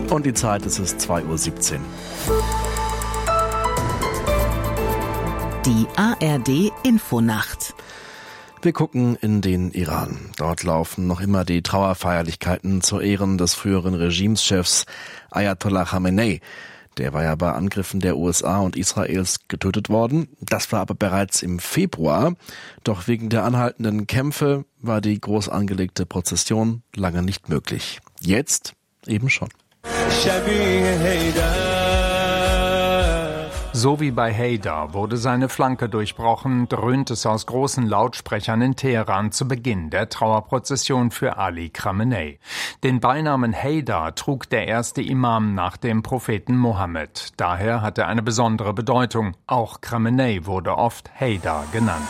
Und die Zeit ist es 2:17 Uhr. Die ARD Infonacht. Wir gucken in den Iran. Dort laufen noch immer die Trauerfeierlichkeiten zu Ehren des früheren Regimeschefs Ayatollah Khamenei. Der war ja bei Angriffen der USA und Israels getötet worden. Das war aber bereits im Februar. Doch wegen der anhaltenden Kämpfe war die groß angelegte Prozession lange nicht möglich. Jetzt eben schon. So wie bei Haydar wurde seine Flanke durchbrochen, dröhnt es aus großen Lautsprechern in Teheran zu Beginn der Trauerprozession für Ali Khamenei. Den Beinamen Haydar trug der erste Imam nach dem Propheten Mohammed. Daher hat er eine besondere Bedeutung. Auch Khamenei wurde oft Haydar genannt.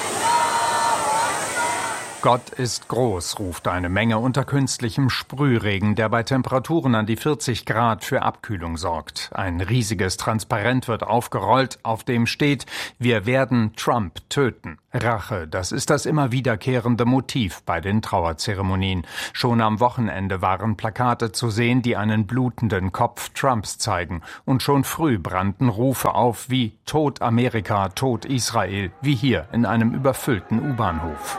Gott ist groß, ruft eine Menge unter künstlichem Sprühregen, der bei Temperaturen an die 40 Grad für Abkühlung sorgt. Ein riesiges Transparent wird aufgerollt, auf dem steht: Wir werden Trump töten. Rache, das ist das immer wiederkehrende Motiv bei den Trauerzeremonien. Schon am Wochenende waren Plakate zu sehen, die einen blutenden Kopf Trumps zeigen. Und schon früh brannten Rufe auf wie Tod Amerika, Tod Israel, wie hier in einem überfüllten U-Bahnhof.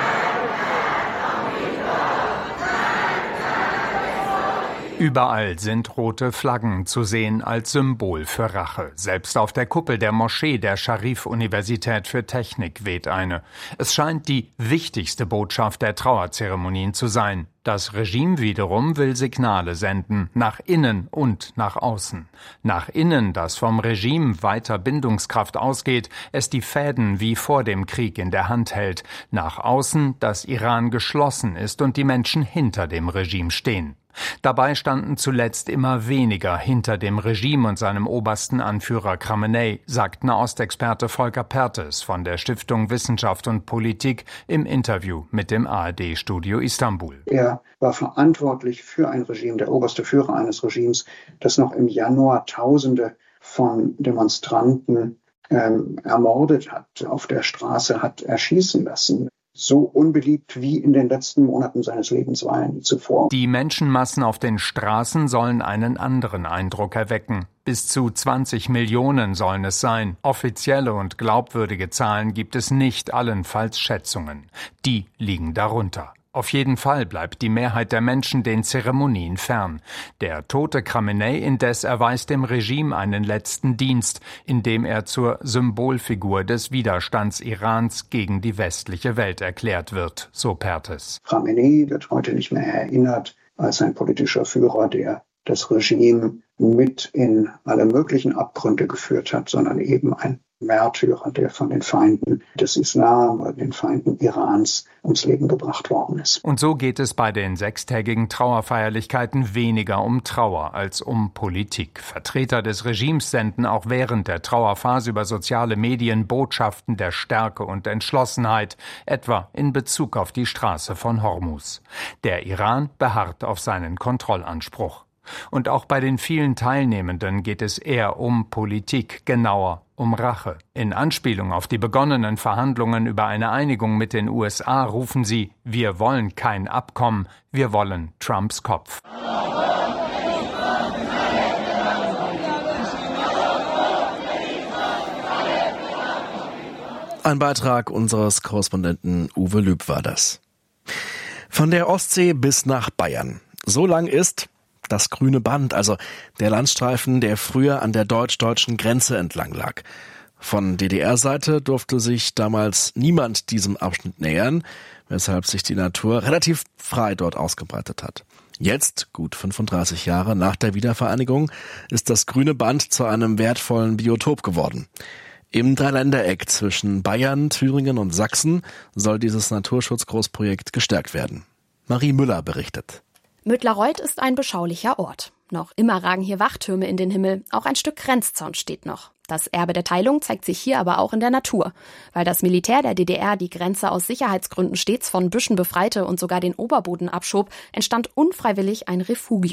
Überall sind rote Flaggen zu sehen als Symbol für Rache. Selbst auf der Kuppel der Moschee der Scharif-Universität für Technik weht eine. Es scheint die wichtigste Botschaft der Trauerzeremonien zu sein. Das Regime wiederum will Signale senden, nach innen und nach außen. Nach innen, das vom Regime weiter Bindungskraft ausgeht, es die Fäden wie vor dem Krieg in der Hand hält. Nach außen, dass Iran geschlossen ist und die Menschen hinter dem Regime stehen. Dabei standen zuletzt immer weniger hinter dem Regime und seinem obersten Anführer Khamenei, sagt Nahostexperte Volker Perthes von der Stiftung Wissenschaft und Politik im Interview mit dem ARD-Studio Istanbul. Er war verantwortlich für ein Regime, der oberste Führer eines Regimes, das noch im Januar Tausende von Demonstranten ermordet hat, auf der Straße hat erschießen lassen. So unbeliebt wie in den letzten Monaten seines Lebens war er nie zuvor. Die Menschenmassen auf den Straßen sollen einen anderen Eindruck erwecken. Bis zu 20 Millionen sollen es sein. Offizielle und glaubwürdige Zahlen gibt es nicht, allenfalls Schätzungen. Die liegen darunter. Auf jeden Fall bleibt die Mehrheit der Menschen den Zeremonien fern. Der tote Khamenei indes erweist dem Regime einen letzten Dienst, indem er zur Symbolfigur des Widerstands Irans gegen die westliche Welt erklärt wird, so Perthes. Khamenei wird heute nicht mehr erinnert als ein politischer Führer, der das Regime mit in alle möglichen Abgründe geführt hat, sondern eben ein Märtyrer, der von den Feinden des Islam oder den Feinden Irans ums Leben gebracht worden ist. Und so geht es bei den 6-tägigen Trauerfeierlichkeiten weniger um Trauer als um Politik. Vertreter des Regimes senden auch während der Trauerphase über soziale Medien Botschaften der Stärke und Entschlossenheit, etwa in Bezug auf die Straße von Hormuz. Der Iran beharrt auf seinen Kontrollanspruch. Und auch bei den vielen Teilnehmenden geht es eher um Politik, genauer um Rache. In Anspielung auf die begonnenen Verhandlungen über eine Einigung mit den USA rufen sie: Wir wollen kein Abkommen, wir wollen Trumps Kopf. Ein Beitrag unseres Korrespondenten Uwe Lüb war das. Von der Ostsee bis nach Bayern. So lang ist das grüne Band, also der Landstreifen, der früher an der deutsch-deutschen Grenze entlang lag. Von DDR-Seite durfte sich damals niemand diesem Abschnitt nähern, weshalb sich die Natur relativ frei dort ausgebreitet hat. Jetzt, gut 35 Jahre nach der Wiedervereinigung, ist das grüne Band zu einem wertvollen Biotop geworden. Im Dreiländereck zwischen Bayern, Thüringen und Sachsen soll dieses Naturschutzgroßprojekt gestärkt werden. Marie Müller berichtet. Mödlareuth ist ein beschaulicher Ort. Noch immer ragen hier Wachtürme in den Himmel, auch ein Stück Grenzzaun steht noch. Das Erbe der Teilung zeigt sich hier aber auch in der Natur. Weil das Militär der DDR die Grenze aus Sicherheitsgründen stets von Büschen befreite und sogar den Oberboden abschob, entstand unfreiwillig ein Refugium.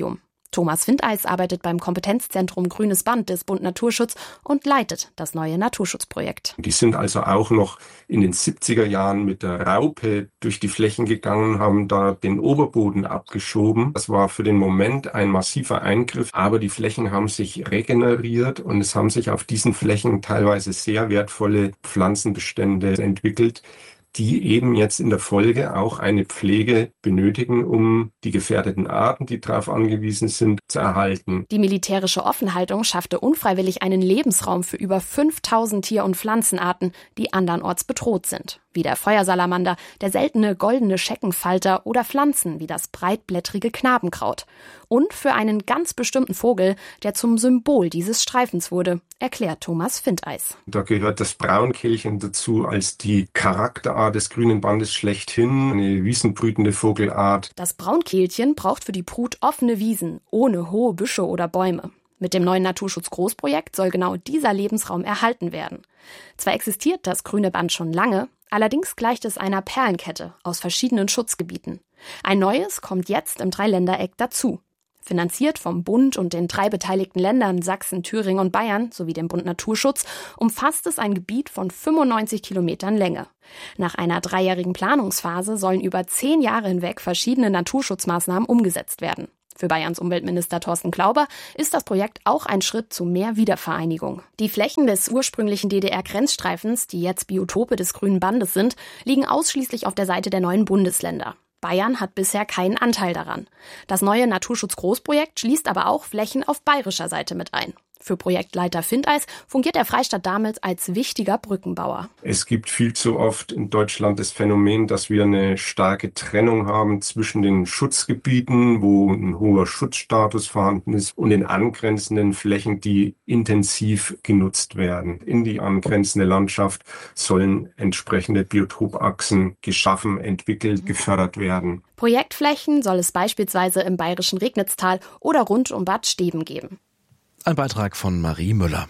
Thomas Findeis arbeitet beim Kompetenzzentrum Grünes Band des Bund Naturschutz und leitet das neue Naturschutzprojekt. Die sind also auch noch in den 70er Jahren mit der Raupe durch die Flächen gegangen, haben da den Oberboden abgeschoben. Das war für den Moment ein massiver Eingriff, aber die Flächen haben sich regeneriert und es haben sich auf diesen Flächen teilweise sehr wertvolle Pflanzenbestände entwickelt, die eben jetzt in der Folge auch eine Pflege benötigen, um die gefährdeten Arten, die darauf angewiesen sind, zu erhalten. Die militärische Offenhaltung schaffte unfreiwillig einen Lebensraum für über 5000 Tier- und Pflanzenarten, die andernorts bedroht sind. Wie der Feuersalamander, der seltene goldene Scheckenfalter oder Pflanzen wie das breitblättrige Knabenkraut. Und für einen ganz bestimmten Vogel, der zum Symbol dieses Streifens wurde, erklärt Thomas Findeis. Da gehört das Braunkehlchen dazu als die Charakterart des Grünen Bandes schlechthin, eine wiesenbrütende Vogelart. Das Braunkehlchen braucht für die Brut offene Wiesen, ohne hohe Büsche oder Bäume. Mit dem neuen Naturschutz-Großprojekt soll genau dieser Lebensraum erhalten werden. Zwar existiert das Grüne Band schon lange, allerdings gleicht es einer Perlenkette aus verschiedenen Schutzgebieten. Ein neues kommt jetzt im Dreiländereck dazu. Finanziert vom Bund und den 3 beteiligten Ländern Sachsen, Thüringen und Bayern sowie dem Bund Naturschutz umfasst es ein Gebiet von 95 Kilometern Länge. Nach einer 3-jährigen Planungsphase sollen über 10 Jahre hinweg verschiedene Naturschutzmaßnahmen umgesetzt werden. Für Bayerns Umweltminister Thorsten Glauber ist das Projekt auch ein Schritt zu mehr Wiedervereinigung. Die Flächen des ursprünglichen DDR-Grenzstreifens, die jetzt Biotope des Grünen Bandes sind, liegen ausschließlich auf der Seite der neuen Bundesländer. Bayern hat bisher keinen Anteil daran. Das neue Naturschutz-Großprojekt schließt aber auch Flächen auf bayerischer Seite mit ein. Für Projektleiter Findeis fungiert der Freistaat damit als wichtiger Brückenbauer. Es gibt viel zu oft in Deutschland das Phänomen, dass wir eine starke Trennung haben zwischen den Schutzgebieten, wo ein hoher Schutzstatus vorhanden ist, und den angrenzenden Flächen, die intensiv genutzt werden. In die angrenzende Landschaft sollen entsprechende Biotopachsen geschaffen, entwickelt, gefördert werden. Projektflächen soll es beispielsweise im bayerischen Regnitztal oder rund um Bad Steben geben. Ein Beitrag von Marie Müller.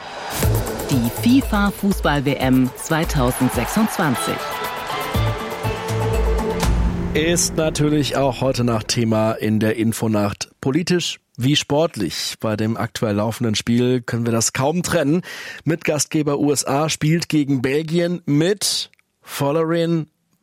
Die FIFA-Fußball-WM 2026 ist natürlich auch heute Nacht Thema in der Infonacht. Politisch wie sportlich. Bei dem aktuell laufenden Spiel können wir das kaum trennen. Mitgastgeber USA spielt gegen Belgien mit Folarin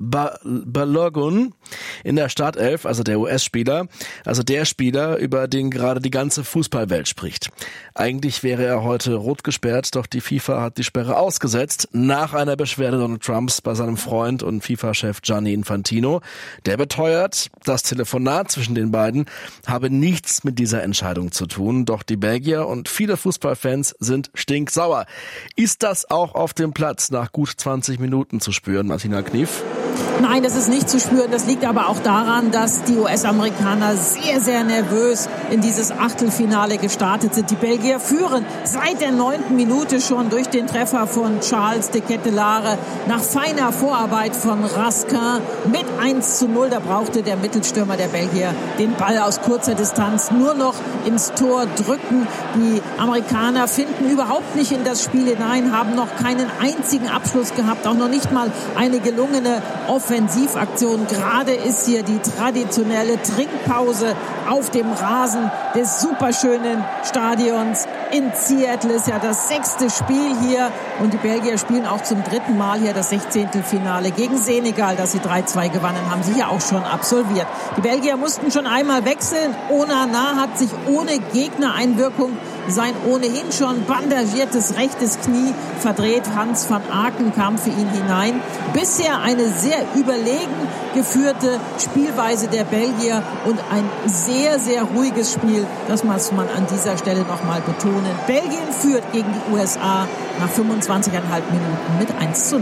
Balogun in der Startelf, also der US-Spieler, also der Spieler, über den gerade die ganze Fußballwelt spricht. Eigentlich wäre er heute rot gesperrt, doch die FIFA hat die Sperre ausgesetzt nach einer Beschwerde Donald Trumps bei seinem Freund und FIFA-Chef Gianni Infantino. Der beteuert, das Telefonat zwischen den beiden habe nichts mit dieser Entscheidung zu tun, doch die Belgier und viele Fußballfans sind stinksauer. Ist das auch auf dem Platz nach gut 20 Minuten zu spüren, Martina Knief? Nein, das ist nicht zu spüren. Das liegt aber auch daran, dass die US-Amerikaner sehr, sehr nervös in dieses Achtelfinale gestartet sind. Die Belgier führen seit der 9. Minute schon durch den Treffer von Charles de Ketelaere nach feiner Vorarbeit von Raskin mit 1:0. Da brauchte der Mittelstürmer der Belgier den Ball aus kurzer Distanz nur noch ins Tor drücken. Die Amerikaner finden überhaupt nicht in das Spiel hinein, haben noch keinen einzigen Abschluss gehabt, auch noch nicht mal eine gelungene Offensivaktion. Gerade ist hier die traditionelle Trinkpause auf dem Rasen des superschönen Stadions in Seattle. Ist ja das 6. Spiel hier und die Belgier spielen auch zum 3. Mal hier das 16. Finale gegen Senegal, das sie 3:2 gewannen, haben sie hier auch schon absolviert. Die Belgier mussten schon einmal wechseln. Onana hat sich ohne Gegnereinwirkung sein ohnehin schon bandagiertes rechtes Knie verdreht. Hans van Aken kam für ihn hinein. Bisher eine sehr überlegen geführte Spielweise der Belgier und ein sehr, sehr ruhiges Spiel. Das muss man an dieser Stelle nochmal betonen. Belgien führt gegen die USA nach 25,5 Minuten mit 1:0.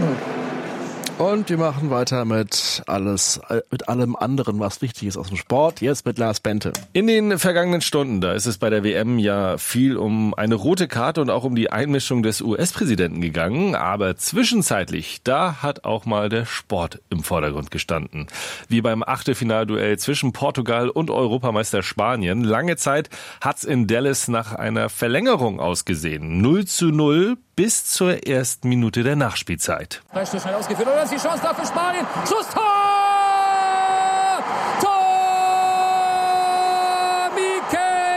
Und wir machen weiter mit allem anderen, was wichtig ist aus dem Sport. Jetzt mit Lars Bente. In den vergangenen Stunden, da ist es bei der WM ja viel um eine rote Karte und auch um die Einmischung des US-Präsidenten gegangen. Aber zwischenzeitlich, da hat auch mal der Sport im Vordergrund gestanden. Wie beim Achtelfinalduell zwischen Portugal und Europameister Spanien. Lange Zeit hat's in Dallas nach einer Verlängerung ausgesehen. 0:0 bis zur ersten Minute der Nachspielzeit. Freistoß schnell ausgeführt, oder ist die Chance da für Spanien? Schusstor! Tor! Mikel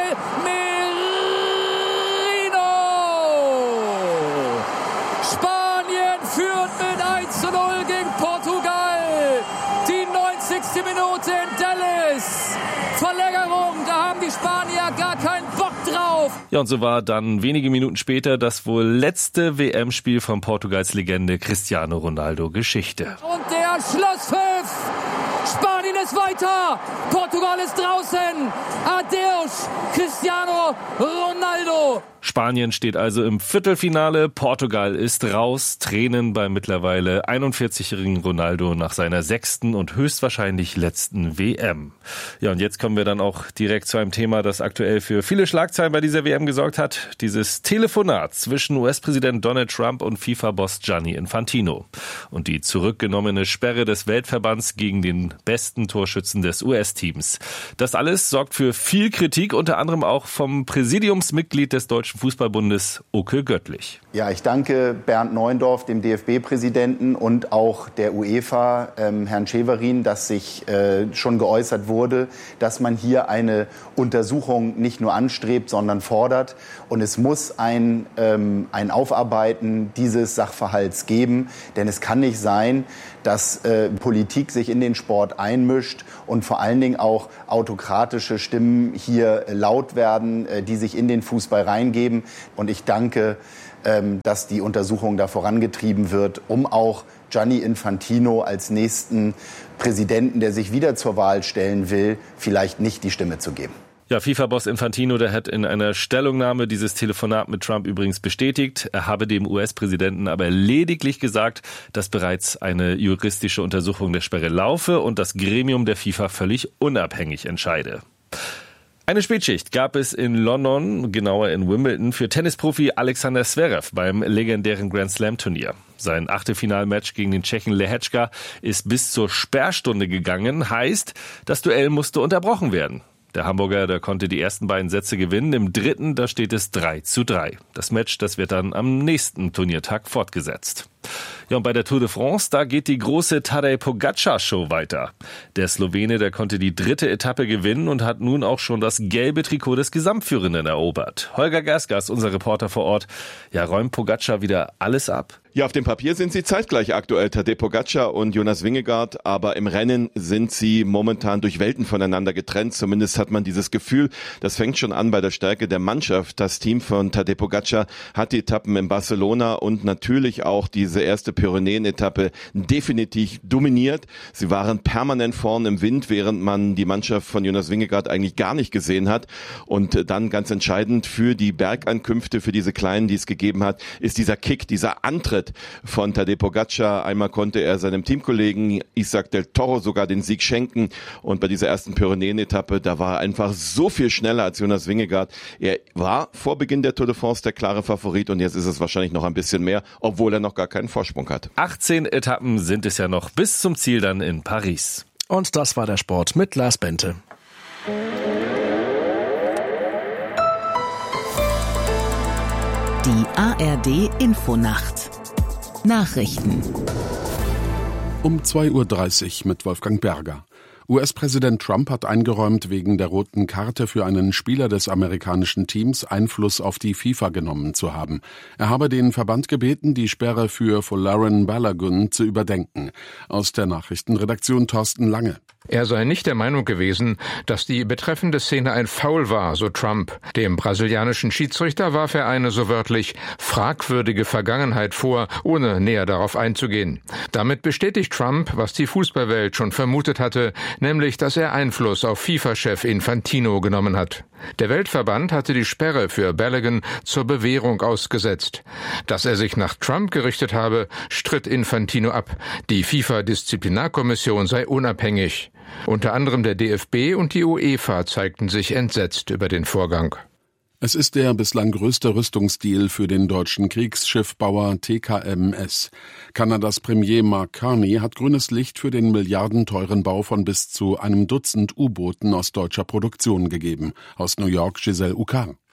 die Spanier gar keinen Bock drauf. Ja, und so war dann wenige Minuten später das wohl letzte WM-Spiel von Portugals Legende Cristiano Ronaldo Geschichte. Und der Schlusspfiff. Spanien ist weiter. Portugal ist draußen. Adeus, Cristiano Ronaldo. Spanien steht also im Viertelfinale, Portugal ist raus, Tränen beim mittlerweile 41-jährigen Ronaldo nach seiner 6. und höchstwahrscheinlich letzten WM. Ja, und jetzt kommen wir dann auch direkt zu einem Thema, das aktuell für viele Schlagzeilen bei dieser WM gesorgt hat. Dieses Telefonat zwischen US-Präsident Donald Trump und FIFA-Boss Gianni Infantino. Und die zurückgenommene Sperre des Weltverbands gegen den besten Torschützen des US-Teams. Das alles sorgt für viel Kritik, unter anderem auch vom Präsidiumsmitglied des Deutschen Fußballbundes Oke Göttlich. Ja, ich danke Bernd Neuendorf, dem DFB-Präsidenten, und auch der UEFA, Herrn Scheverin, dass sich schon geäußert wurde, dass man hier eine Untersuchung nicht nur anstrebt, sondern fordert. Und es muss ein Aufarbeiten dieses Sachverhalts geben. Denn es kann nicht sein, dass Politik sich in den Sport einmischt und vor allen Dingen auch autokratische Stimmen hier laut werden, die sich in den Fußball reingeben. Und ich danke, dass die Untersuchung da vorangetrieben wird, um auch Gianni Infantino als nächsten Präsidenten, der sich wieder zur Wahl stellen will, vielleicht nicht die Stimme zu geben. Ja, FIFA-Boss Infantino, der hat in einer Stellungnahme dieses Telefonat mit Trump übrigens bestätigt. Er habe dem US-Präsidenten aber lediglich gesagt, dass bereits eine juristische Untersuchung der Sperre laufe und das Gremium der FIFA völlig unabhängig entscheide. Eine Spätschicht gab es in London, genauer in Wimbledon, für Tennisprofi Alexander Zverev beim legendären Grand-Slam-Turnier. Sein Achtelfinalmatch gegen den Tschechen Lehečka ist bis zur Sperrstunde gegangen, heißt, das Duell musste unterbrochen werden. Der Hamburger, der konnte die ersten beiden Sätze gewinnen. Im dritten, da steht es 3:3. Das Match, das wird dann am nächsten Turniertag fortgesetzt. Ja, und bei der Tour de France, da geht die große Tadej Pogačar-Show weiter. Der Slowene, der konnte die 3. Etappe gewinnen und hat nun auch schon das gelbe Trikot des Gesamtführenden erobert. Holger Gersgas, unser Reporter vor Ort. Ja, räumt Pogačar wieder alles ab? Ja, auf dem Papier sind sie zeitgleich aktuell, Tadej Pogačar und Jonas Vingegaard, aber im Rennen sind sie momentan durch Welten voneinander getrennt. Zumindest hat man dieses Gefühl. Das fängt schon an bei der Stärke der Mannschaft. Das Team von Tadej Pogačar hat die Etappen in Barcelona und natürlich auch diese erste Pyrenäen-Etappe definitiv dominiert. Sie waren permanent vorn im Wind, während man die Mannschaft von Jonas Vingegaard eigentlich gar nicht gesehen hat. Und dann ganz entscheidend für die Bergankünfte, für diese kleinen, die es gegeben hat, ist dieser Kick, dieser Antritt von Tadej Pogačar. Einmal konnte er seinem Teamkollegen Isaac del Toro sogar den Sieg schenken. Und bei dieser ersten Pyrenäen-Etappe, da war er einfach so viel schneller als Jonas Vingegaard. Er war vor Beginn der Tour de France der klare Favorit und jetzt ist es wahrscheinlich noch ein bisschen mehr, obwohl er noch gar keinen Vorsprung hat. 18 Etappen sind es ja noch bis zum Ziel dann in Paris. Und das war der Sport mit Lars Bente. Die ARD Infonacht. Nachrichten. Um 2:30 Uhr mit Wolfgang Berger. US-Präsident Trump hat eingeräumt, wegen der roten Karte für einen Spieler des amerikanischen Teams Einfluss auf die FIFA genommen zu haben. Er habe den Verband gebeten, die Sperre für Folarin Balogun zu überdenken. Aus der Nachrichtenredaktion Thorsten Lange. Er sei nicht der Meinung gewesen, dass die betreffende Szene ein Foul war, so Trump. Dem brasilianischen Schiedsrichter warf er eine, so wörtlich, fragwürdige Vergangenheit vor, ohne näher darauf einzugehen. Damit bestätigt Trump, was die Fußballwelt schon vermutet hatte, nämlich, dass er Einfluss auf FIFA-Chef Infantino genommen hat. Der Weltverband hatte die Sperre für Balogun zur Bewährung ausgesetzt. Dass er sich nach Trump gerichtet habe, stritt Infantino ab. Die FIFA-Disziplinarkommission sei unabhängig. Unter anderem der DFB und die UEFA zeigten sich entsetzt über den Vorgang. Es ist der bislang größte Rüstungsdeal für den deutschen Kriegsschiffbauer TKMS. Kanadas Premier Mark Carney hat grünes Licht für den milliardenteuren Bau von bis zu einem Dutzend U-Booten aus deutscher Produktion gegeben. Aus New York Giselle Ukar.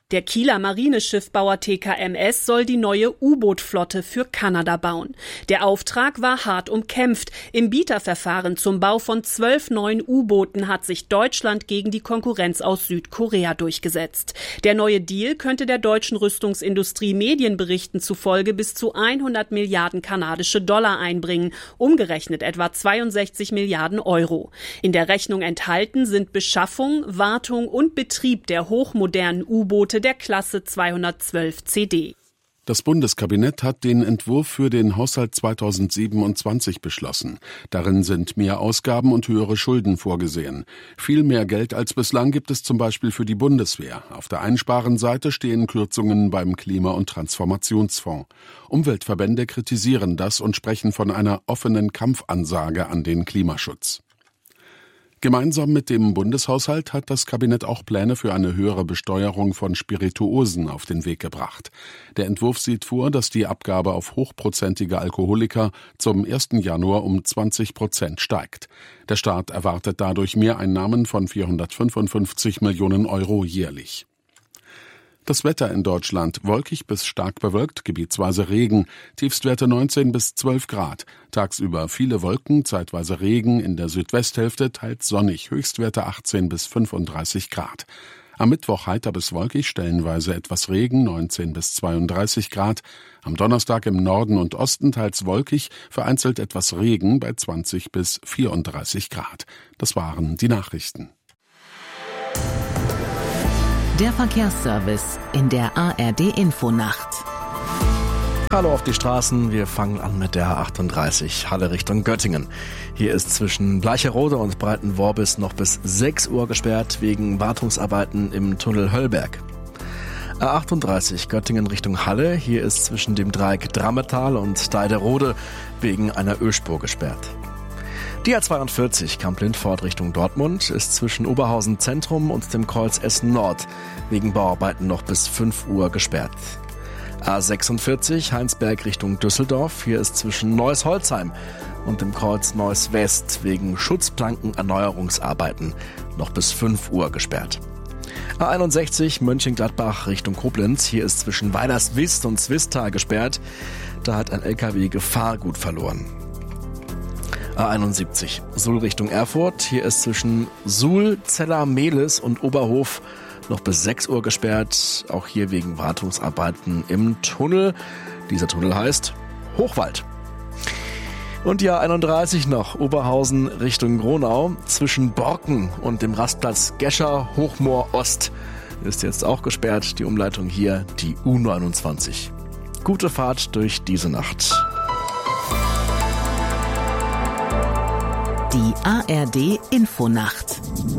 Der Kieler Marineschiffbauer TKMS soll die neue U-Boot-Flotte für Kanada bauen. Der Auftrag war hart umkämpft. Im Bieterverfahren zum Bau von 12 neuen U-Booten hat sich Deutschland gegen die Konkurrenz aus Südkorea durchgesetzt. Der neue Deal könnte der deutschen Rüstungsindustrie Medienberichten zufolge bis zu 100 Milliarden kanadische Dollar einbringen, umgerechnet etwa 62 Milliarden Euro. In der Rechnung enthalten sind Beschaffung, Wartung und Betrieb der hochmodernen U-Boote der Klasse 212 CD. Das Bundeskabinett hat den Entwurf für den Haushalt 2027 beschlossen. Darin sind mehr Ausgaben und höhere Schulden vorgesehen. Viel mehr Geld als bislang gibt es zum Beispiel für die Bundeswehr. Auf der Einsparenseite stehen Kürzungen beim Klima- und Transformationsfonds. Umweltverbände kritisieren das und sprechen von einer offenen Kampfansage an den Klimaschutz. Gemeinsam mit dem Bundeshaushalt hat das Kabinett auch Pläne für eine höhere Besteuerung von Spirituosen auf den Weg gebracht. Der Entwurf sieht vor, dass die Abgabe auf hochprozentige Alkoholiker zum 1. Januar um 20% steigt. Der Staat erwartet dadurch Mehreinnahmen von 455 Millionen Euro jährlich. Das Wetter in Deutschland: wolkig bis stark bewölkt, gebietsweise Regen, Tiefstwerte 19 bis 12 Grad. Tagsüber viele Wolken, zeitweise Regen, in der Südwesthälfte teils sonnig, Höchstwerte 18 bis 35 Grad. Am Mittwoch heiter bis wolkig, stellenweise etwas Regen, 19 bis 32 Grad. Am Donnerstag im Norden und Osten teils wolkig, vereinzelt etwas Regen bei 20 bis 34 Grad. Das waren die Nachrichten. Der Verkehrsservice in der ARD-Infonacht. Hallo auf die Straßen, wir fangen an mit der A38 Halle Richtung Göttingen. Hier ist zwischen Bleicherode und Breitenworbis noch bis 6 Uhr gesperrt wegen Wartungsarbeiten im Tunnel Höllberg. A38 Göttingen Richtung Halle, hier ist zwischen dem Dreieck Drammetal und Deiderode wegen einer Ölspur gesperrt. Die A42 Kamp-Lindfort Richtung Dortmund ist zwischen Oberhausen Zentrum und dem Kreuz Essen Nord wegen Bauarbeiten noch bis 5 Uhr gesperrt. A46 Heinsberg Richtung Düsseldorf, hier ist zwischen Neuss-Holzheim und dem Kreuz Neuss West wegen Schutzplankenerneuerungsarbeiten noch bis 5 Uhr gesperrt. A61 Mönchengladbach Richtung Koblenz, hier ist zwischen Weilerswist und Zwistal gesperrt, da hat ein LKW Gefahrgut verloren. A71 Suhl Richtung Erfurt, hier ist zwischen Suhl, Zeller, Mehlis und Oberhof noch bis 6 Uhr gesperrt, auch hier wegen Wartungsarbeiten im Tunnel. Dieser Tunnel heißt Hochwald. Und die A31 noch, Oberhausen Richtung Gronau, zwischen Borken und dem Rastplatz Gescher Hochmoor Ost ist jetzt auch gesperrt, die Umleitung hier die U29. Gute Fahrt durch diese Nacht. Die ARD-Infonacht.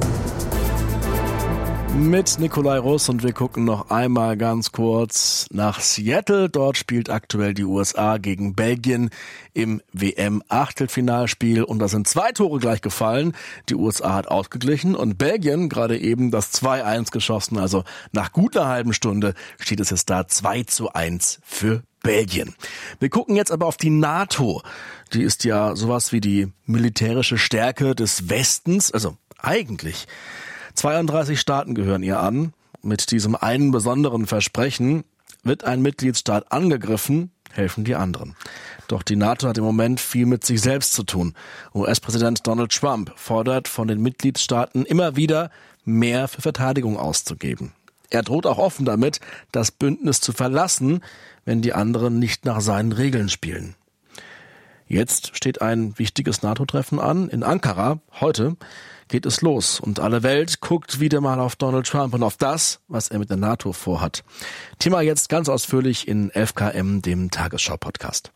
Mit Nikolai Russ und wir gucken noch einmal ganz kurz nach Seattle. Dort spielt aktuell die USA gegen Belgien im WM-Achtelfinalspiel und da sind 2 Tore gleich gefallen. Die USA hat ausgeglichen und Belgien gerade eben das 2-1 geschossen. Also nach gut einer halben Stunde steht es jetzt da 2-1 für Belgien. Wir gucken jetzt aber auf die NATO. Die ist ja sowas wie die militärische Stärke des Westens, also eigentlich. 32 Staaten gehören ihr an. Mit diesem einen besonderen Versprechen: wird ein Mitgliedsstaat angegriffen, helfen die anderen. Doch die NATO hat im Moment viel mit sich selbst zu tun. US-Präsident Donald Trump fordert von den Mitgliedstaaten immer wieder, mehr für Verteidigung auszugeben. Er droht auch offen damit, das Bündnis zu verlassen, wenn die anderen nicht nach seinen Regeln spielen. Jetzt steht ein wichtiges NATO-Treffen an in Ankara. Heute geht es los und alle Welt guckt wieder mal auf Donald Trump und auf das, was er mit der NATO vorhat. Thema jetzt ganz ausführlich in 11KM, dem Tagesschau-Podcast.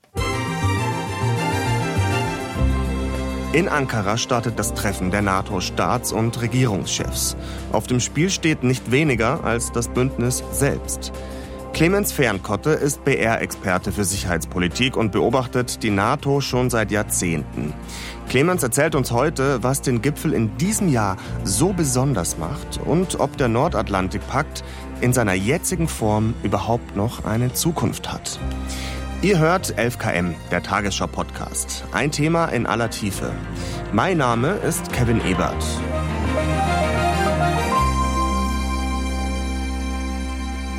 In Ankara startet das Treffen der NATO-Staats- und Regierungschefs. Auf dem Spiel steht nicht weniger als das Bündnis selbst. Clemens Fernkotte ist BR-Experte für Sicherheitspolitik und beobachtet die NATO schon seit Jahrzehnten. Clemens erzählt uns heute, was den Gipfel in diesem Jahr so besonders macht und ob der Nordatlantikpakt in seiner jetzigen Form überhaupt noch eine Zukunft hat. Ihr hört 11KM, der Tagesschau-Podcast. Ein Thema in aller Tiefe. Mein Name ist Kevin Ebert.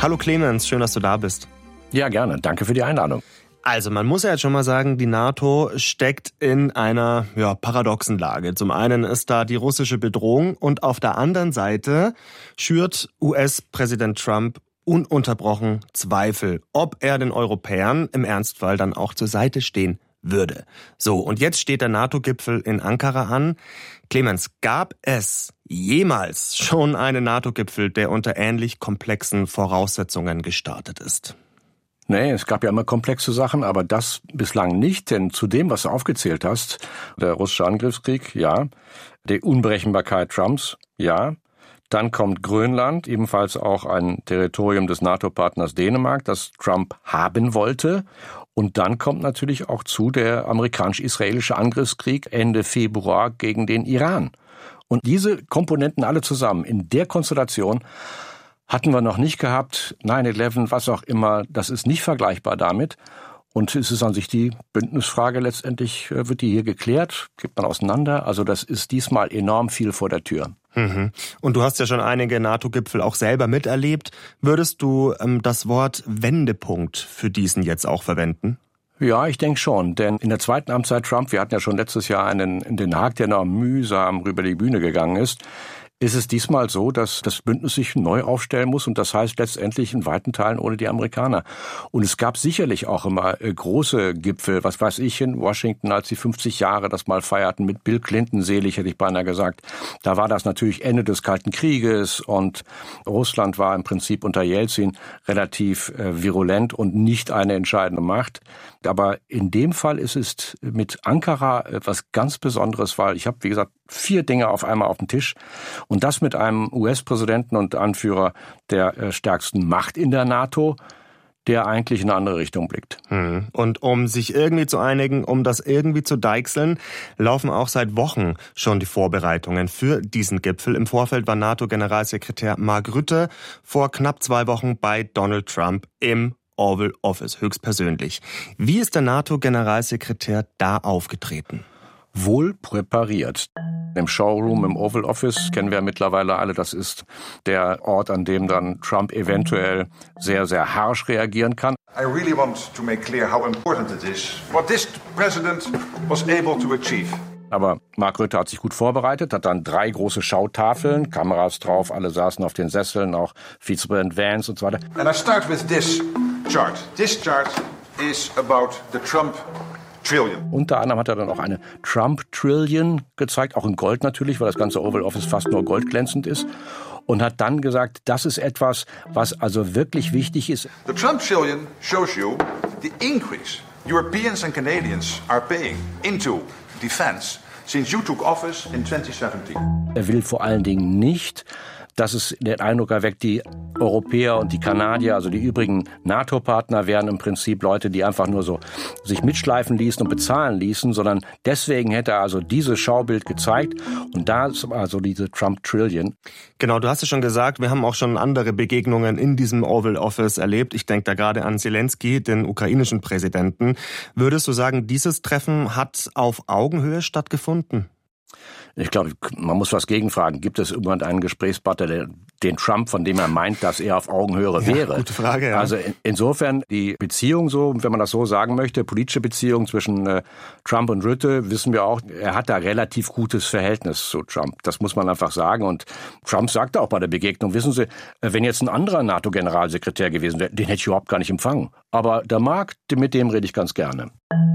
Hallo Clemens, schön, dass du da bist. Ja, gerne. Danke für die Einladung. Also man muss ja jetzt schon mal sagen, die NATO steckt in einer paradoxen Lage. Zum einen ist da die russische Bedrohung und auf der anderen Seite schürt US-Präsident Trump ununterbrochen Zweifel, ob er den Europäern im Ernstfall dann auch zur Seite stehen würde. So, und jetzt steht der NATO-Gipfel in Ankara an. Clemens, gab es jemals schon einen NATO-Gipfel, der unter ähnlich komplexen Voraussetzungen gestartet ist? Nee, es gab ja immer komplexe Sachen, aber das bislang nicht, denn zu dem, was du aufgezählt hast, der russische Angriffskrieg, ja, die Unberechenbarkeit Trumps, ja, dann kommt Grönland, ebenfalls auch ein Territorium des NATO-Partners Dänemark, das Trump haben wollte, und dann kommt natürlich auch zu der amerikanisch-israelische Angriffskrieg Ende Februar gegen den Iran. Und diese Komponenten alle zusammen in der Konstellation hatten wir noch nicht gehabt, 9/11, was auch immer, das ist nicht vergleichbar damit. Und es ist an sich die Bündnisfrage letztendlich, wird die hier geklärt, geht man auseinander. Also das ist diesmal enorm viel vor der Tür. Mhm. Und du hast ja schon einige NATO-Gipfel auch selber miterlebt. Würdest du das Wort Wendepunkt für diesen jetzt auch verwenden? Ja, ich denke schon, denn in der zweiten Amtszeit Trump, wir hatten ja schon letztes Jahr einen in Den Haag, der noch mühsam rüber die Bühne gegangen ist es diesmal so, dass das Bündnis sich neu aufstellen muss und das heißt letztendlich in weiten Teilen ohne die Amerikaner. Und es gab sicherlich auch immer große Gipfel, was weiß ich, in Washington, als die 50 Jahre das mal feierten, mit Bill Clinton selig, hätte ich beinahe gesagt. Da war das natürlich Ende des Kalten Krieges und Russland war im Prinzip unter Jelzin relativ virulent und nicht eine entscheidende Macht. Aber in dem Fall ist es mit Ankara etwas ganz Besonderes, weil ich habe, wie gesagt, 4 Dinge auf einmal auf dem Tisch. Und das mit einem US-Präsidenten und Anführer der stärksten Macht in der NATO, der eigentlich in eine andere Richtung blickt. Und um sich irgendwie zu einigen, um das irgendwie zu deichseln, laufen auch seit Wochen schon die Vorbereitungen für diesen Gipfel. Im Vorfeld war NATO-Generalsekretär Mark Rutte vor knapp 2 Wochen bei Donald Trump im Oval Office, höchstpersönlich. Wie ist der NATO-Generalsekretär da aufgetreten? Wohl präpariert. Im Showroom im Oval Office kennen wir mittlerweile alle, das ist der Ort, an dem dann Trump eventuell sehr, sehr harsch reagieren kann. I really want to make clear how important it is what this president was able to achieve. Aber Mark Rutte hat sich gut vorbereitet, hat dann 3 große Schautafeln, Kameras drauf, alle saßen auf den Sesseln, auch Vizepräsident Vance und so weiter. And I start with this chart. This chart is about the Trump Trillion. Unter anderem hat er dann auch eine Trump-Trillion gezeigt, auch in Gold natürlich, weil das ganze Oval Office fast nur goldglänzend ist. Und hat dann gesagt, das ist etwas, was also wirklich wichtig ist. The Trump Trillion shows you the increase Europeans and Canadians are paying into defense since you took office in 2017. Er will vor allen Dingen nicht, dass es den Eindruck erweckt, die Europäer und die Kanadier, also die übrigen NATO-Partner, wären im Prinzip Leute, die einfach nur so sich mitschleifen ließen und bezahlen ließen, sondern deswegen hätte er also dieses Schaubild gezeigt und da ist also diese Trump-Trillion. Genau, du hast es schon gesagt, wir haben auch schon andere Begegnungen in diesem Oval Office erlebt. Ich denke da gerade an Zelensky, den ukrainischen Präsidenten. Würdest du sagen, dieses Treffen hat auf Augenhöhe stattgefunden? Ich glaube, man muss was gegenfragen. Gibt es irgendwann einen Gesprächspartner, den Trump, von dem er meint, dass er auf Augenhöhe wäre? Ja, gute Frage, ja. Also insofern die Beziehung so, wenn man das so sagen möchte, politische Beziehung zwischen Trump und Rutte, wissen wir auch, er hat da relativ gutes Verhältnis zu Trump. Das muss man einfach sagen. Und Trump sagte auch bei der Begegnung, wissen Sie, wenn jetzt ein anderer NATO-Generalsekretär gewesen wäre, den hätte ich überhaupt gar nicht empfangen. Aber der Mark, mit dem rede ich ganz gerne.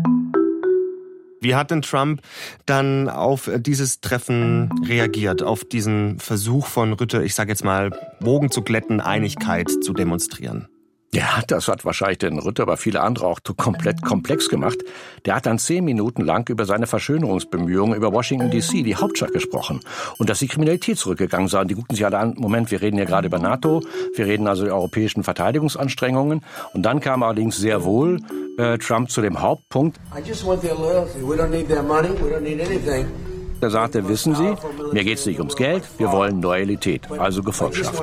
Wie hat denn Trump dann auf dieses Treffen reagiert, auf diesen Versuch von Rutte, ich sage jetzt mal, Wogen zu glätten, Einigkeit zu demonstrieren? Ja, das hat wahrscheinlich den Rutte, aber viele andere auch komplett komplex gemacht. Der hat dann 10 Minuten lang über seine Verschönerungsbemühungen über Washington D.C., die Hauptstadt, gesprochen. Und dass die Kriminalität zurückgegangen sei. Die guckten sich alle an, Moment, wir reden ja gerade über NATO, wir reden also die europäischen Verteidigungsanstrengungen. Und dann kam allerdings sehr wohl Trump zu dem Hauptpunkt. Er sagte, wissen Sie, mir geht's nicht ums Geld, wir wollen Loyalität, also Gefolgschaft.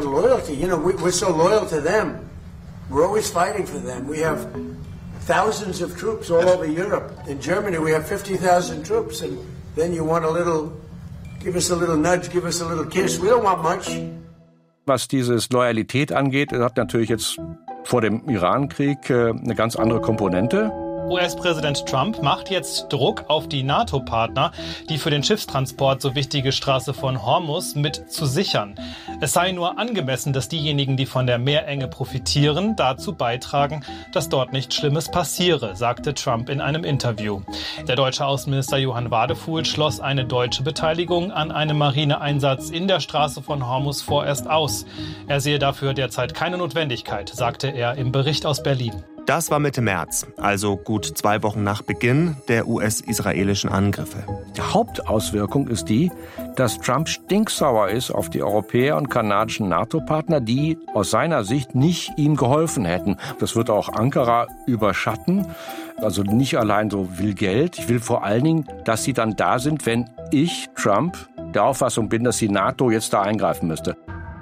We're always fighting for them. We have thousands of troops all over Europe. In Germany, we have 50,000 troops. And then you want a little, give us a little nudge, give us a little kiss. We don't want much. Was dieses Loyalität angeht, hat natürlich jetzt vor dem Iran-Krieg eine ganz andere Komponente. US-Präsident Trump macht jetzt Druck auf die NATO-Partner, die für den Schiffstransport so wichtige Straße von Hormuz mit zu sichern. Es sei nur angemessen, dass diejenigen, die von der Meerenge profitieren, dazu beitragen, dass dort nichts Schlimmes passiere, sagte Trump in einem Interview. Der deutsche Außenminister Johann Wadefuhl schloss eine deutsche Beteiligung an einem Marineeinsatz in der Straße von Hormuz vorerst aus. Er sehe dafür derzeit keine Notwendigkeit, sagte er im Bericht aus Berlin. Das war Mitte März, also gut 2 Wochen nach Beginn der US-israelischen Angriffe. Die Hauptauswirkung ist die, dass Trump stinksauer ist auf die Europäer und kanadischen NATO-Partner, die aus seiner Sicht nicht ihm geholfen hätten. Das wird auch Ankara überschatten. Also nicht allein so will Geld. Ich will vor allen Dingen, dass sie dann da sind, wenn ich, Trump, der Auffassung bin, dass die NATO jetzt da eingreifen müsste.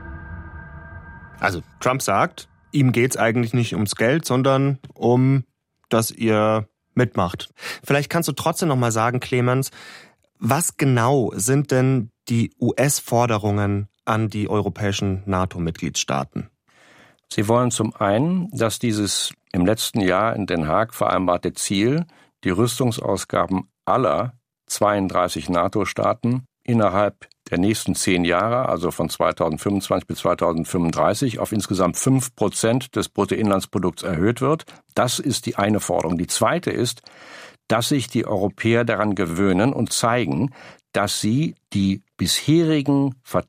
Also Trump sagt, ihm geht's eigentlich nicht ums Geld, sondern um, dass ihr mitmacht. Vielleicht kannst du trotzdem noch mal sagen, Clemens, was genau sind denn die US-Forderungen an die europäischen NATO-Mitgliedstaaten? Sie wollen zum einen, dass dieses im letzten Jahr in Den Haag vereinbarte Ziel, die Rüstungsausgaben aller 32 NATO-Staaten innerhalb der nächsten 10 Jahre, also von 2025 bis 2035, auf insgesamt 5% des Bruttoinlandsprodukts erhöht wird. Das ist die eine Forderung. Die zweite ist, dass sich die Europäer daran gewöhnen und zeigen, dass sie die bisherigen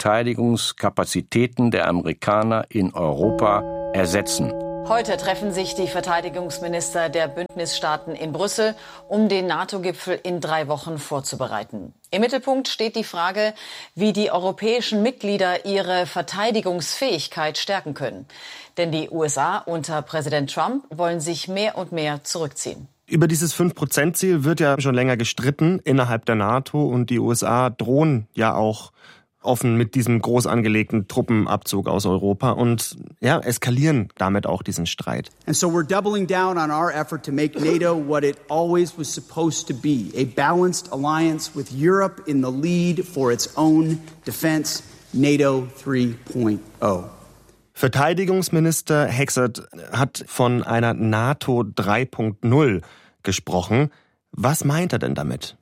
Verteidigungskapazitäten der Amerikaner in Europa ersetzen. Heute treffen sich die Verteidigungsminister der Bündnisstaaten in Brüssel, um den NATO-Gipfel in 3 Wochen vorzubereiten. Im Mittelpunkt steht die Frage, wie die europäischen Mitglieder ihre Verteidigungsfähigkeit stärken können. Denn die USA unter Präsident Trump wollen sich mehr und mehr zurückziehen. Über dieses 5%-Ziel wird ja schon länger gestritten innerhalb der NATO und die USA drohen ja auch offen mit diesem groß angelegten Truppenabzug aus Europa und ja, eskalieren damit auch diesen Streit. And so we're doubling down on our effort to make NATO what it always was supposed to be, a balanced alliance with Europe in the lead for its own defense, NATO 3.0. Verteidigungsminister Hexert hat von einer NATO 3.0 gesprochen. Was meint er denn damit?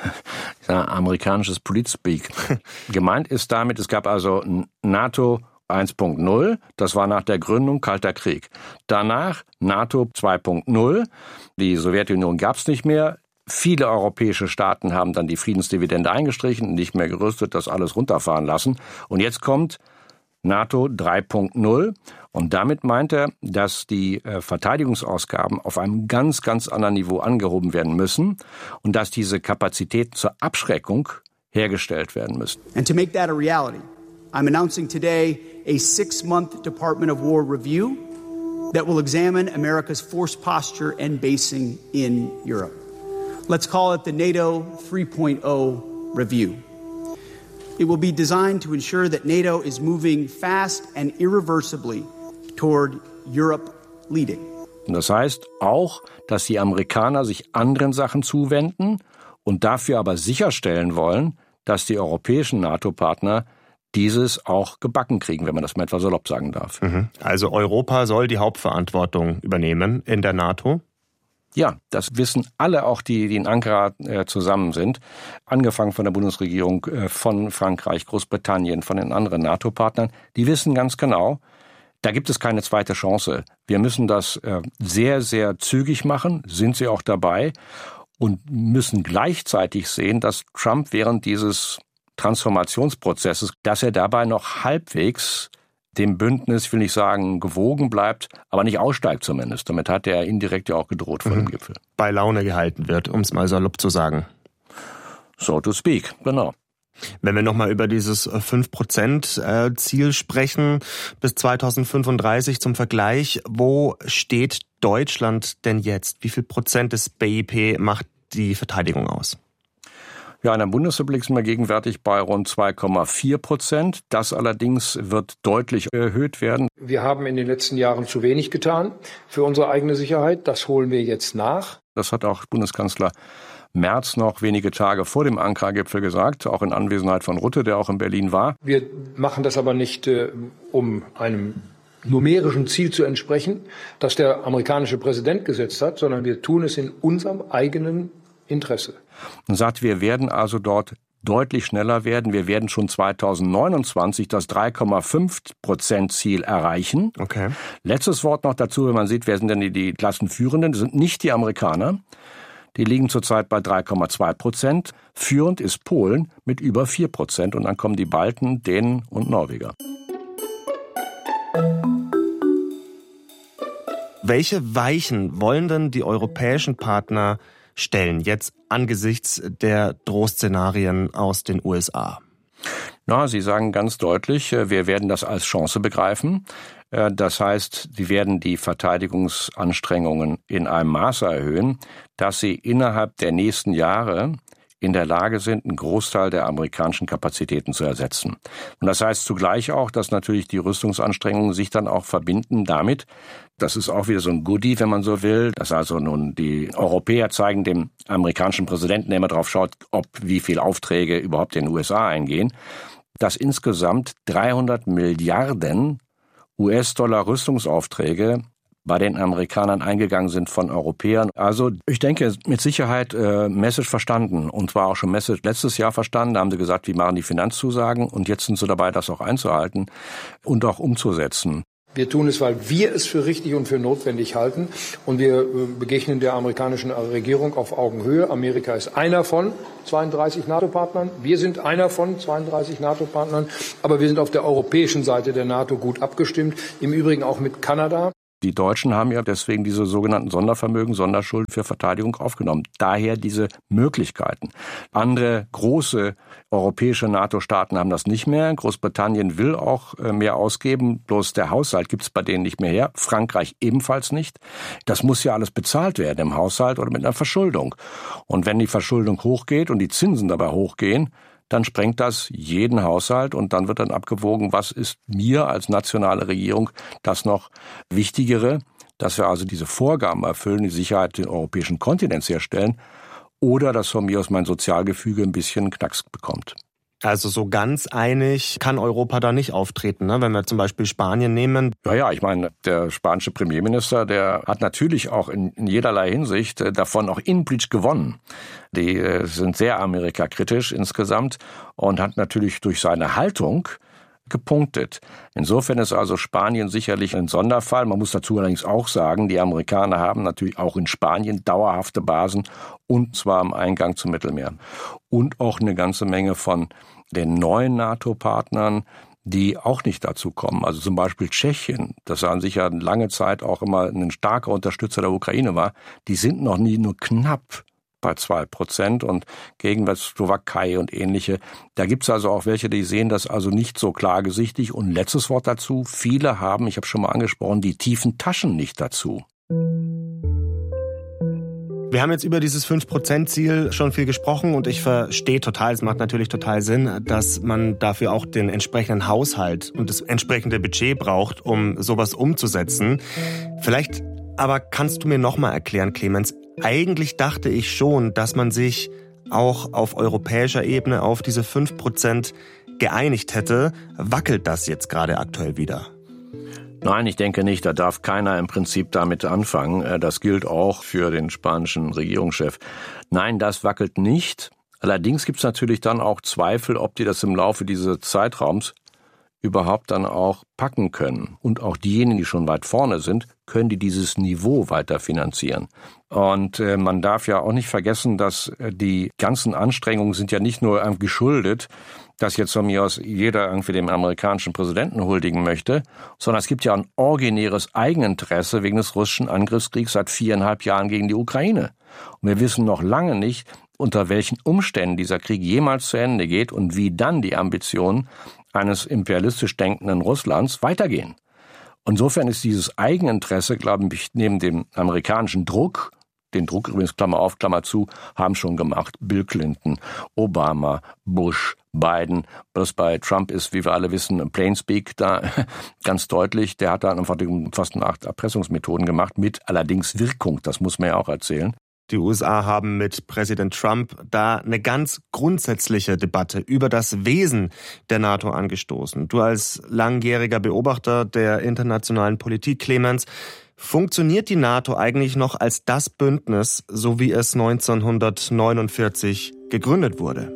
Ja, amerikanisches Politspeak. Gemeint ist damit, es gab also NATO 1.0, das war nach der Gründung Kalter Krieg. Danach NATO 2.0, die Sowjetunion gab es nicht mehr. Viele europäische Staaten haben dann die Friedensdividende eingestrichen, nicht mehr gerüstet, das alles runterfahren lassen. Und jetzt kommt NATO 3.0 und damit meint er, dass die Verteidigungsausgaben auf einem ganz, ganz anderen Niveau angehoben werden müssen und dass diese Kapazitäten zur Abschreckung hergestellt werden müssen. And to make that a reality, I'm announcing today a 6-month Department of War review that will examine America's force posture and basing in Europe. Let's call it the NATO 3.0 review. It will be designed to ensure that NATO is moving fast and irreversibly toward Europe leading. Das heißt auch, dass die Amerikaner sich anderen Sachen zuwenden und dafür aber sicherstellen wollen, dass die europäischen NATO-Partner dieses auch gebacken kriegen, wenn man das mal etwa salopp sagen darf. Also Europa soll die Hauptverantwortung übernehmen in der NATO? Ja, das wissen alle, auch die in Ankara zusammen sind. Angefangen von der Bundesregierung, von Frankreich, Großbritannien, von den anderen NATO-Partnern. Die wissen ganz genau, da gibt es keine zweite Chance. Wir müssen das sehr, sehr zügig machen, sind sie auch dabei und müssen gleichzeitig sehen, dass Trump während dieses Transformationsprozesses, dass er dabei noch halbwegs dem Bündnis, will ich sagen, gewogen bleibt, aber nicht aussteigt zumindest. Damit hat er indirekt ja auch gedroht vor dem Gipfel. Bei Laune gehalten wird, um es mal salopp zu sagen. So to speak, genau. Wenn wir nochmal über dieses 5%-Ziel sprechen bis 2035 zum Vergleich, wo steht Deutschland denn jetzt? Wie viel Prozent des BIP macht die Verteidigung aus? Ja, in der Bundesrepublik sind wir gegenwärtig bei rund 2,4%. Das allerdings wird deutlich erhöht werden. Wir haben in den letzten Jahren zu wenig getan für unsere eigene Sicherheit. Das holen wir jetzt nach. Das hat auch Bundeskanzler März noch, wenige Tage vor dem Ankara-Gipfel gesagt, auch in Anwesenheit von Rutte, der auch in Berlin war. Wir machen das aber nicht, um einem numerischen Ziel zu entsprechen, das der amerikanische Präsident gesetzt hat, sondern wir tun es in unserem eigenen Interesse. Und sagt, wir werden also dort deutlich schneller werden. Wir werden schon 2029 das 3,5% Ziel erreichen. Okay. Letztes Wort noch dazu, wenn man sieht, wer sind denn die Klassenführenden? Das sind nicht die Amerikaner. Die liegen zurzeit bei 3,2%. Führend ist Polen mit über 4%. Und dann kommen die Balten, Dänen und Norweger. Welche Weichen wollen denn die europäischen Partner stellen, jetzt angesichts der Drohszenarien aus den USA? Na, sie sagen ganz deutlich, wir werden das als Chance begreifen. Das heißt, sie werden die Verteidigungsanstrengungen in einem Maße erhöhen, dass sie innerhalb der nächsten Jahre in der Lage sind, einen Großteil der amerikanischen Kapazitäten zu ersetzen. Und das heißt zugleich auch, dass natürlich die Rüstungsanstrengungen sich dann auch verbinden damit, das ist auch wieder so ein Goodie, wenn man so will, dass also nun die Europäer zeigen dem amerikanischen Präsidenten, der immer drauf schaut, wie viele Aufträge überhaupt in den USA eingehen, dass insgesamt 300 Milliarden US-Dollar Rüstungsaufträge bei den Amerikanern eingegangen sind von Europäern. Also ich denke, mit Sicherheit Message verstanden. Und zwar auch schon Message letztes Jahr verstanden. Da haben sie gesagt, wir machen die Finanzzusagen. Und jetzt sind sie dabei, das auch einzuhalten und auch umzusetzen. Wir tun es, weil wir es für richtig und für notwendig halten. Und wir begegnen der amerikanischen Regierung auf Augenhöhe. Amerika ist einer von 32 NATO-Partnern. Wir sind einer von 32 NATO-Partnern. Aber wir sind auf der europäischen Seite der NATO gut abgestimmt. Im Übrigen auch mit Kanada. Die Deutschen haben ja deswegen diese sogenannten Sondervermögen, Sonderschulden für Verteidigung aufgenommen. Daher diese Möglichkeiten. Andere große europäische NATO-Staaten haben das nicht mehr. Großbritannien will auch mehr ausgeben, bloß der Haushalt gibt's bei denen nicht mehr her. Frankreich ebenfalls nicht. Das muss ja alles bezahlt werden im Haushalt oder mit einer Verschuldung. Und wenn die Verschuldung hochgeht und die Zinsen dabei hochgehen, dann sprengt das jeden Haushalt und dann wird dann abgewogen, was ist mir als nationale Regierung das noch Wichtigere, dass wir also diese Vorgaben erfüllen, die Sicherheit des europäischen Kontinents herstellen oder dass von mir aus mein Sozialgefüge ein bisschen Knacks bekommt. Also so ganz einig kann Europa da nicht auftreten, ne? Wenn wir zum Beispiel Spanien nehmen. Ja, ich meine, der spanische Premierminister, der hat natürlich auch in jederlei Hinsicht davon auch inbridge gewonnen. Die sind sehr amerikakritisch insgesamt und hat natürlich durch seine Haltung gepunktet. Insofern ist also Spanien sicherlich ein Sonderfall. Man muss dazu allerdings auch sagen, die Amerikaner haben natürlich auch in Spanien dauerhafte Basen und zwar am Eingang zum Mittelmeer. Und auch eine ganze Menge von den neuen NATO-Partnern, die auch nicht dazu kommen. Also zum Beispiel Tschechien, das an sich ja lange Zeit auch immer ein starker Unterstützer der Ukraine war, die sind noch nie nur knapp bei 2% und gegenwärtig Slowakei und ähnliche. Da gibt's also auch welche, die sehen das also nicht so klargesichtig. Und letztes Wort dazu, viele haben, ich habe schon mal angesprochen, die tiefen Taschen nicht dazu. Wir haben jetzt über dieses 5%-Ziel schon viel gesprochen und ich verstehe total, es macht natürlich total Sinn, dass man dafür auch den entsprechenden Haushalt und das entsprechende Budget braucht, um sowas umzusetzen. Vielleicht aber kannst du mir nochmal erklären, Clemens, eigentlich dachte ich schon, dass man sich auch auf europäischer Ebene auf diese 5% geeinigt hätte. Wackelt das jetzt gerade aktuell wieder? Nein, ich denke nicht. Da darf keiner im Prinzip damit anfangen. Das gilt auch für den spanischen Regierungschef. Nein, das wackelt nicht. Allerdings gibt es natürlich dann auch Zweifel, ob die das im Laufe dieses Zeitraums überhaupt dann auch packen können. Und auch diejenigen, die schon weit vorne sind, können die dieses Niveau weiter finanzieren. Und man darf ja auch nicht vergessen, dass die ganzen Anstrengungen sind ja nicht nur geschuldet, dass jetzt von mir aus jeder irgendwie dem amerikanischen Präsidenten huldigen möchte, sondern es gibt ja ein originäres Eigeninteresse wegen des russischen Angriffskriegs seit 4,5 Jahren gegen die Ukraine. Und wir wissen noch lange nicht, unter welchen Umständen dieser Krieg jemals zu Ende geht und wie dann die Ambitionen eines imperialistisch denkenden Russlands weitergehen. Insofern ist dieses Eigeninteresse, glaube ich, neben dem amerikanischen Druck, den Druck übrigens, Klammer auf, Klammer zu, haben schon gemacht Bill Clinton, Obama, Bush, Biden. Was bei Trump ist, wie wir alle wissen, Plainspeak da ganz deutlich. Der hat da einfach fast 8 Erpressungsmethoden gemacht, mit allerdings Wirkung, das muss man ja auch erzählen. Die USA haben mit Präsident Trump da eine ganz grundsätzliche Debatte über das Wesen der NATO angestoßen. Du als langjähriger Beobachter der internationalen Politik, Clemens, funktioniert die NATO eigentlich noch als das Bündnis, so wie es 1949 gegründet wurde?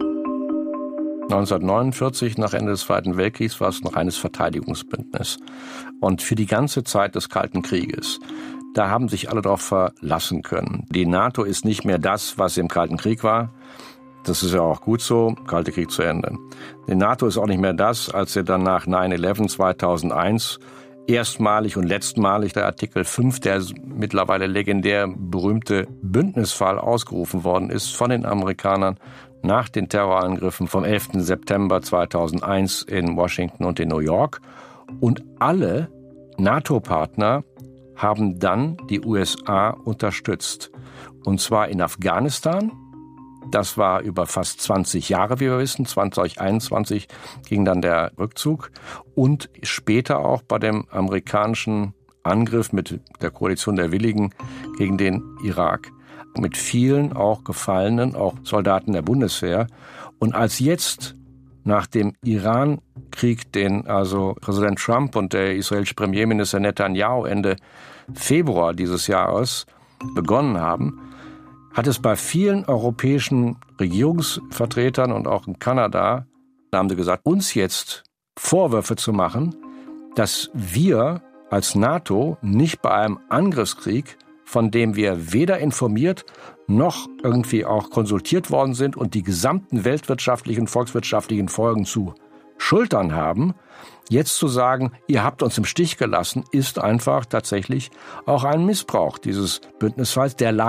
1949, nach Ende des Zweiten Weltkriegs, war es noch ein reines Verteidigungsbündnis. Und für die ganze Zeit des Kalten Krieges, da haben sich alle darauf verlassen können. Die NATO ist nicht mehr das, was im Kalten Krieg war. Das ist ja auch gut so, Kalte Krieg zu Ende. Die NATO ist auch nicht mehr das, als sie dann nach 9/11 2001 erstmalig und letztmalig der Artikel 5, der mittlerweile legendär berühmte Bündnisfall ausgerufen worden ist von den Amerikanern nach den Terrorangriffen vom 11. September 2001 in Washington und in New York. Und alle NATO-Partner haben dann die USA unterstützt. Und zwar in Afghanistan. Das war über fast 20 Jahre, wie wir wissen. 2021 ging dann der Rückzug. Und später auch bei dem amerikanischen Angriff mit der Koalition der Willigen gegen den Irak. Mit vielen auch Gefallenen, auch Soldaten der Bundeswehr. Und als jetzt nach dem Iran-Krieg, den also Präsident Trump und der israelische Premierminister Netanyahu Ende Februar dieses Jahres begonnen haben, hat es bei vielen europäischen Regierungsvertretern und auch in Kanada, da haben sie gesagt, uns jetzt Vorwürfe zu machen, dass wir als NATO nicht bei einem Angriffskrieg, von dem wir weder informiert noch irgendwie auch konsultiert worden sind und die gesamten weltwirtschaftlichen, volkswirtschaftlichen Folgen zu schultern haben, jetzt zu sagen, ihr habt uns im Stich gelassen, ist einfach tatsächlich auch ein Missbrauch dieses Bündnisfalls. Der